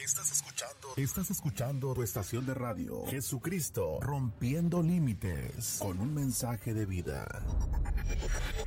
Estás escuchando tu estación de radio, Jesucristo, rompiendo límites, con un mensaje de vida.